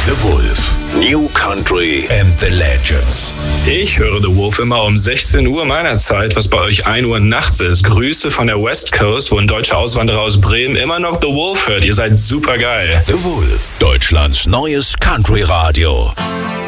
The Wolf. New Country and the Legends. Ich höre The Wolf immer um 16 Uhr meiner Zeit, was bei euch 1 Uhr nachts ist. Grüße von der West Coast, wo ein deutscher Auswanderer aus Bremen immer noch The Wolf hört. Ihr seid super geil. The Wolf, Deutschlands neues Country-Radio.